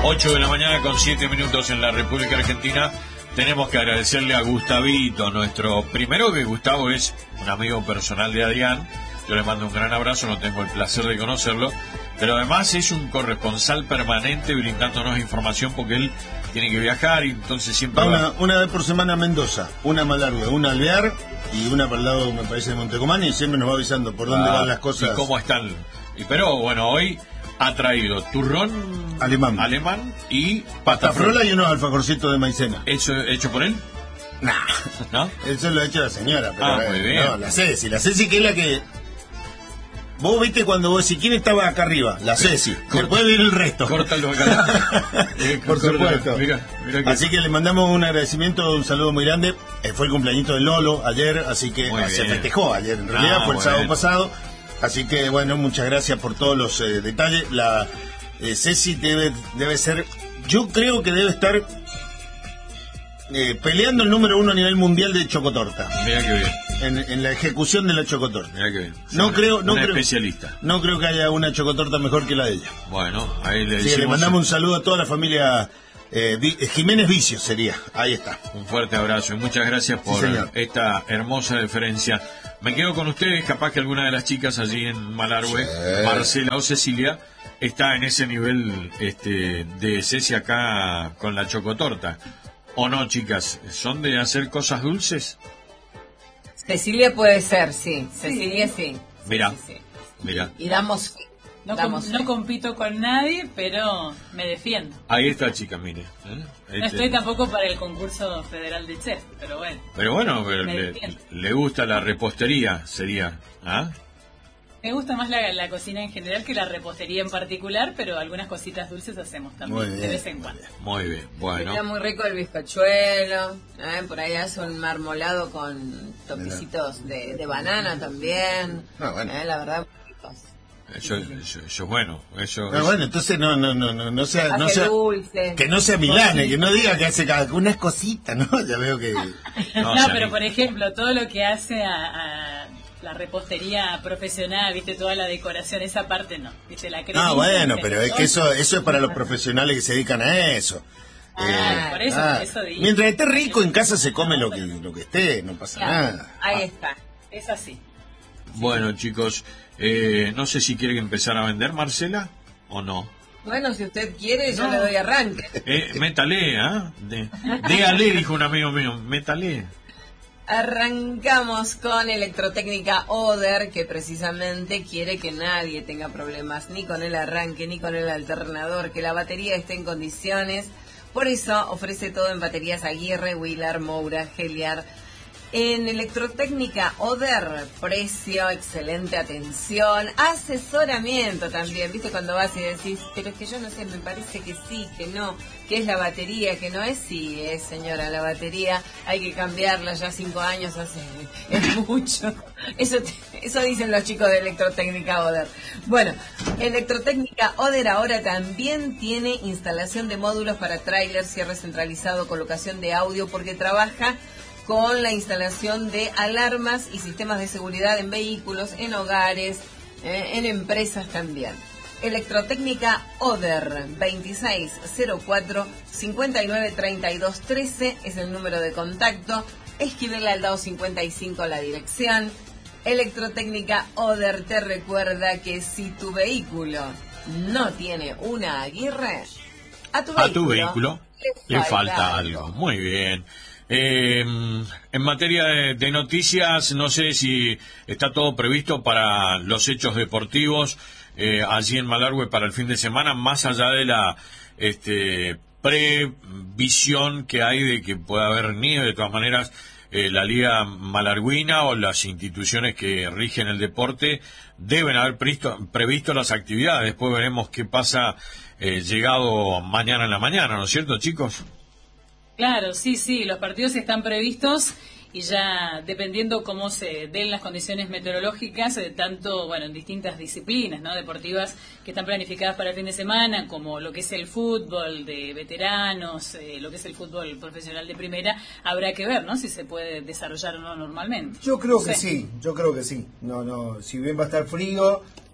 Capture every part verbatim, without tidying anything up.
ocho de la mañana con siete minutos en la República Argentina. Tenemos que agradecerle a Gustavito, nuestro... Primero que Gustavo es un amigo personal de Adrián. Yo le mando un gran abrazo, no tengo el placer de conocerlo. Pero además es un corresponsal permanente brindándonos información porque él tiene que viajar y entonces siempre... Va va... una, una vez por semana a Mendoza, una a Malargüe, una a Alvear y una para el lado, me parece, de Montecomán, y siempre nos va avisando por dónde ah, van las cosas. Y cómo están. Y, pero bueno, hoy ha traído turrón alemán, alemán y pasta frola y unos alfajorcitos de maicena. ¿Eso hecho por él? Nah, ¿no? Eso lo ha hecho la señora, pero ah, muy bien. No, la Ceci, la Ceci que es la que... Vos viste cuando vos, si quién estaba acá arriba, la Ceci, después viene el resto. Córtalo acá. eh, por supuesto. Mira, mira que... Así que le mandamos un agradecimiento, un saludo muy grande. Eh, fue el cumpleañito de Lolo ayer, así que ah, se festejó ayer, en realidad ah, fue el sábado bien. pasado. Así que bueno, muchas gracias por todos los eh, detalles. La eh, Ceci debe, debe ser, yo creo que debe estar eh, peleando el número uno a nivel mundial de chocotorta. Mira que bien. En, en la ejecución de la chocotorta. Mira que bien. No una, creo, no una creo, especialista. No creo que haya una chocotorta mejor que la de ella. Bueno, ahí le sí, decimos... le mandamos un saludo a toda la familia eh, Vi, Jiménez Vicio sería. Ahí está. Un fuerte abrazo y muchas gracias por sí, esta hermosa deferencia. Me quedo con ustedes, capaz que alguna de las chicas allí en Malargüe, sí. Marcela o Cecilia, está en ese nivel este, de Ceci acá con la chocotorta. ¿O no, chicas? ¿Son de hacer cosas dulces? Cecilia puede ser, sí. Cecilia sí. Mira, sí, sí. mira. Y damos... No, com no compito con nadie, pero me defiendo. Ahí está, chica, mire. ¿eh? Este... No estoy tampoco para el concurso federal de chef, pero bueno. Pero bueno, pero le, le gusta la repostería, sería. ¿Ah? Me gusta más la, la cocina en general que la repostería en particular, pero algunas cositas dulces hacemos también, de vez en cuando. Muy bien, bueno. Está muy rico el bizcochuelo, ¿eh? Por ahí hace un marmolado con toquecitos de, de banana también. Ah, bueno. ¿eh? La verdad... Eso, eso, eso es bueno. Eso, no, eso. Bueno, entonces no, no, no, no, no sea, no sea dulce, que no sea Milane, que no diga que hace unas cositas, ¿no? Ya veo que. No, no pero por ejemplo, todo lo que hace a, a la repostería profesional, viste, toda la decoración, esa parte no, viste, la crema. Ah, bueno, pero es que eso, eso es para los profesionales que se dedican a eso. Ah, eh, por eso, ah, por eso digo. Mientras esté rico en casa se come lo que, lo que esté, no pasa claro, nada. Ahí ah. está, es así. Bueno, chicos, eh, no sé si quieren empezar a vender, Marcela, o no. Bueno, si usted quiere, yo no. le doy arranque. Eh, métale, ¿ah? ¿eh? Déale, dijo un amigo mío, métale. Arrancamos con Electrotécnica Oder, que precisamente quiere que nadie tenga problemas ni con el arranque ni con el alternador, que la batería esté en condiciones. Por eso ofrece todo en baterías Aguirre, Wheeler, Moura, Heliar. En Electrotécnica Oder, precio, excelente atención, asesoramiento también. ¿Viste cuando vas y decís, pero es que yo no sé, me parece que sí, que no, que es la batería, que no es? Sí, es, señora, la batería, hay que cambiarla, ya cinco años hace, es mucho. Eso, eso dicen los chicos de Electrotécnica Oder. Bueno, Electrotécnica Oder ahora también tiene instalación de módulos para tráiler, cierre centralizado, colocación de audio, porque trabaja con la instalación de alarmas y sistemas de seguridad en vehículos, en hogares, eh, en empresas también. Electrotécnica Oder, veintiséis cero cuatro, cincuenta y nueve treinta y dos trece es el número de contacto. Esquivel Aldao cincuenta y cinco la dirección. Electrotécnica Oder te recuerda que si tu vehículo no tiene una Aguirre, a tu vehículo, a tu vehículo le, le falta, falta algo. algo. Muy bien. Eh, en materia de, de noticias, no sé si está todo previsto para los hechos deportivos eh, allí en Malargüe para el fin de semana, más allá de la este, previsión que hay de que pueda haber nieve. De todas maneras, eh, la Liga Malarguina o las instituciones que rigen el deporte deben haber previsto, previsto las actividades. Después veremos qué pasa eh, llegado mañana en la mañana, ¿no es cierto, chicos? Claro, sí, sí, los partidos están previstos y ya dependiendo cómo se den las condiciones meteorológicas, eh, tanto, bueno, en distintas disciplinas, ¿no?, deportivas que están planificadas para el fin de semana, como lo que es el fútbol de veteranos, eh, lo que es el fútbol profesional de primera, habrá que ver, ¿no?, si se puede desarrollar o no normalmente. Yo creo no que sé. sí, yo creo que sí. No, no, si bien va a estar frío,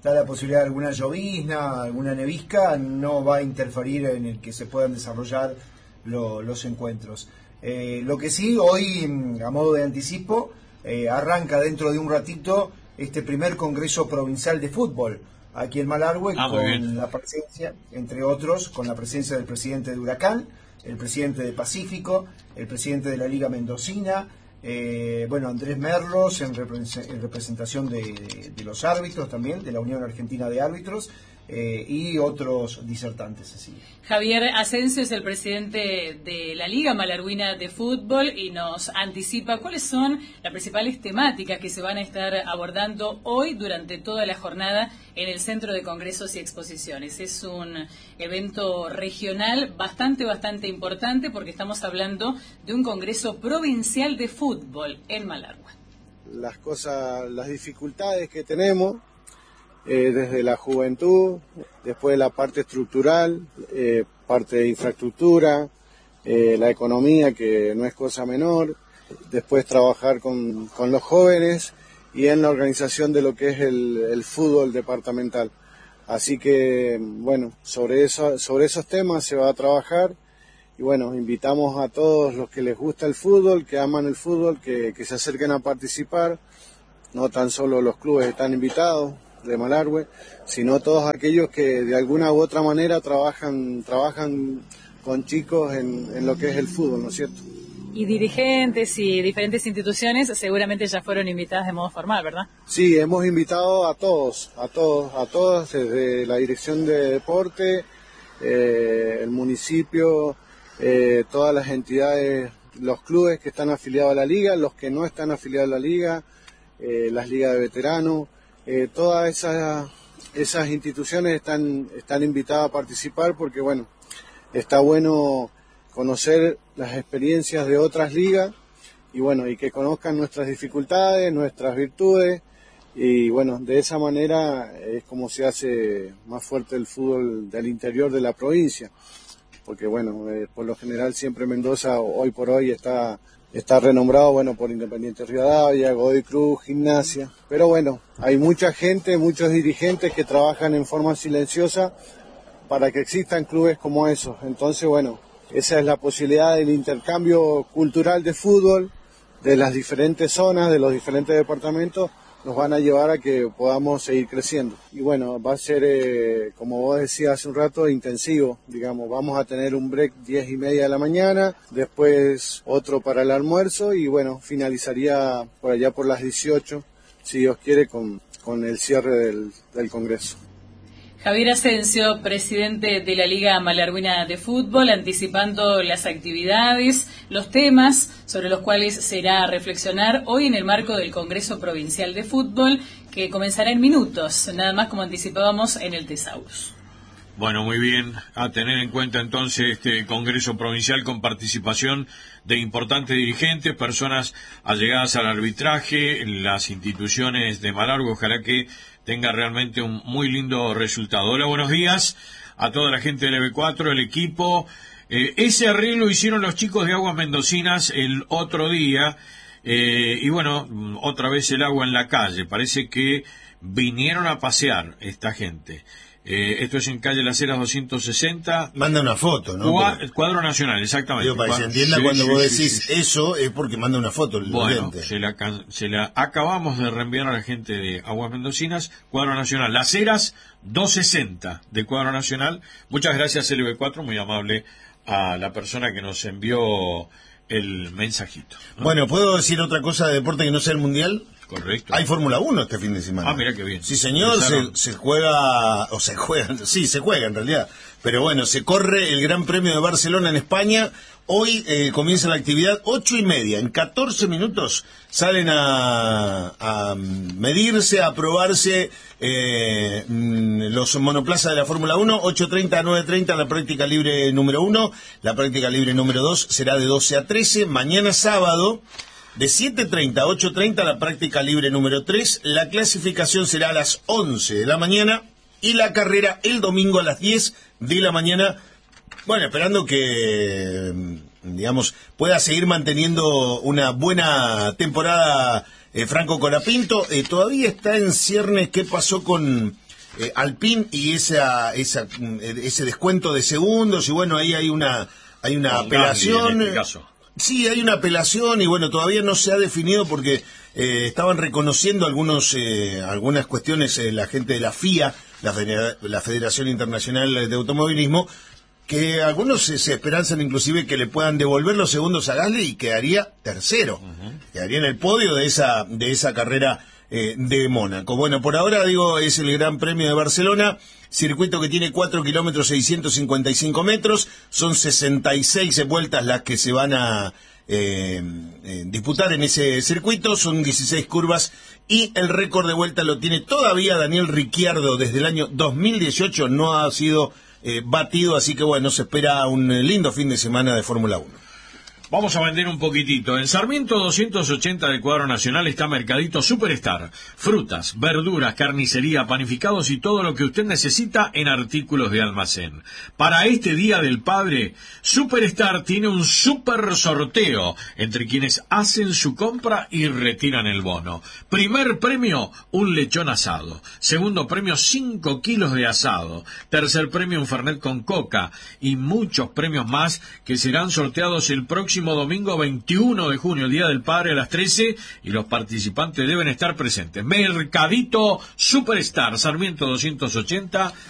da la posibilidad de alguna llovizna, alguna nevisca, no va a interferir en el que se puedan desarrollar lo, los encuentros. Eh, lo que sí, hoy, a modo de anticipo, eh, arranca dentro de un ratito este primer Congreso Provincial de Fútbol aquí en Malargüe, ah, con la presencia, entre otros, con la presencia del presidente de Huracán, el presidente de Pacífico, el presidente de la Liga Mendocina, eh, bueno, Andrés Merlos en, repre- en representación de, de, de los árbitros también, de la Unión Argentina de Árbitros, eh, y otros disertantes así. Javier Asensio es el presidente de la Liga Malarguina de Fútbol y nos anticipa cuáles son las principales temáticas que se van a estar abordando hoy durante toda la jornada en el Centro de Congresos y Exposiciones. Es un evento regional bastante, bastante importante porque estamos hablando de un Congreso Provincial de Fútbol en Malargüe. Las cosas, las dificultades que tenemos Eh, desde la juventud, después la parte estructural, eh, parte de infraestructura, eh, la economía, que no es cosa menor, después trabajar con, con los jóvenes y en la organización de lo que es el, el fútbol departamental. Así que, bueno, sobre, eso, sobre esos temas se va a trabajar y bueno, invitamos a todos los que les gusta el fútbol, que aman el fútbol, que, que se acerquen a participar. No tan solo los clubes están invitados de Malargüe, sino todos aquellos que de alguna u otra manera trabajan trabajan con chicos en, en lo que es el fútbol, ¿no es cierto? Y dirigentes y diferentes instituciones seguramente ya fueron invitadas de modo formal, ¿verdad? Sí, hemos invitado a todos, a todos, a todos, desde la Dirección de Deporte, eh, el municipio, eh, todas las entidades, los clubes que están afiliados a la liga, los que no están afiliados a la liga, eh, las ligas de veteranos. Eh, todas esas, esas instituciones están, están invitadas a participar porque, bueno, está bueno conocer las experiencias de otras ligas y, bueno, y que conozcan nuestras dificultades, nuestras virtudes y, bueno, de esa manera es como se hace más fuerte el fútbol del interior de la provincia porque, bueno, eh, por lo general siempre Mendoza hoy por hoy está... Está renombrado, bueno, por Independiente Rivadavia, Godoy Cruz, Gimnasia. Pero bueno, hay mucha gente, muchos dirigentes que trabajan en forma silenciosa para que existan clubes como esos. Entonces, bueno, esa es la posibilidad del intercambio cultural de fútbol de las diferentes zonas, de los diferentes departamentos, nos van a llevar a que podamos seguir creciendo. Y bueno, va a ser, eh, como vos decías hace un rato, intensivo, digamos, vamos a tener un break diez y media de la mañana, después otro para el almuerzo y bueno, finalizaría por allá por las dieciocho, si Dios quiere, con, con el cierre del, del Congreso. Javier Asensio, presidente de la Liga Malarguina de Fútbol, anticipando las actividades, los temas sobre los cuales se irá a reflexionar hoy en el marco del Congreso Provincial de Fútbol, que comenzará en minutos, nada más como anticipábamos en el Tesaurus. Bueno, muy bien, a tener en cuenta entonces este Congreso Provincial con participación de importantes dirigentes, personas allegadas al arbitraje, las instituciones de Malargüe, ojalá que tenga realmente un muy lindo resultado. Hola, buenos días a toda la gente del E B cuatro, el equipo. Eh, ese arreglo hicieron los chicos de Aguas Mendocinas el otro día, eh, y bueno, otra vez el agua en la calle. Parece que vinieron a pasear esta gente. Eh, esto es en calle Las Heras doscientos sesenta. Manda una foto, ¿no? Cua- Pero, cuadro nacional, exactamente. Digo, para que se entienda sí, cuando sí, vos sí, decís sí, sí. eso es porque manda una foto el Bueno, oyente. se la, can- se la acabamos de reenviar a la gente de Aguas Mendocinas, cuadro nacional. Las Heras doscientos sesenta de cuadro nacional. Muchas gracias, L B cuatro, muy amable a la persona que nos envió el mensajito, ¿no? Bueno, ¿puedo decir otra cosa de deporte que no sea el Mundial? Correcto. Hay Fórmula uno este fin de semana. Ah, mira qué bien. Sí, señor, se, se juega, o se juega, sí, se juega en realidad. Pero bueno, se corre el Gran Premio de Barcelona en España. Hoy eh, comienza la actividad, ocho y media. En catorce minutos salen a, a medirse, a probarse eh, los monoplazas de la Fórmula uno. ocho treinta a nueve treinta la práctica libre número uno. La práctica libre número dos será de doce a trece. Mañana sábado, de siete treinta a ocho treinta la práctica libre número tres, la clasificación será a las once de la mañana y la carrera el domingo a las diez de la mañana. Bueno, esperando que, digamos, pueda seguir manteniendo una buena temporada eh, Franco Colapinto. Eh, todavía está en ciernes qué pasó con eh, Alpine y esa, esa, ese descuento de segundos, y bueno, ahí hay una, hay una Con apelación. Gandhi, en este caso. Sí, hay una apelación y bueno, todavía no se ha definido porque eh, estaban reconociendo algunos eh, algunas cuestiones eh, la gente de la F I A, la, Federa- la Federación Internacional de Automovilismo, que algunos se, se esperanzan inclusive que le puedan devolver los segundos a Gasly y quedaría tercero, uh-huh. quedaría en el podio de esa de esa carrera eh, de Mónaco. Bueno, por ahora digo, es el Gran Premio de Barcelona, circuito que tiene cuatro kilómetros seiscientos cincuenta y cinco metros, son sesenta y seis vueltas las que se van a eh, eh, disputar en ese circuito, son dieciséis curvas y el récord de vuelta lo tiene todavía Daniel Ricciardo desde el año dos mil dieciocho, no ha sido eh, batido, así que bueno, se espera un lindo fin de semana de Fórmula uno. Vamos a vender un poquitito. En Sarmiento doscientos ochenta del Cuadro Nacional está Mercadito Superstar. Frutas, verduras, carnicería, panificados y todo lo que usted necesita en artículos de almacén. Para este Día del Padre, Superstar tiene un super sorteo entre quienes hacen su compra y retiran el bono. Primer premio, un lechón asado. Segundo premio, cinco kilos de asado. Tercer premio, un Fernet con coca. Y muchos premios más que serán sorteados el próximo domingo veintiuno de junio, el Día del Padre, a las trece, y los participantes deben estar presentes. Mercadito Superstar, Sarmiento doscientos ochenta,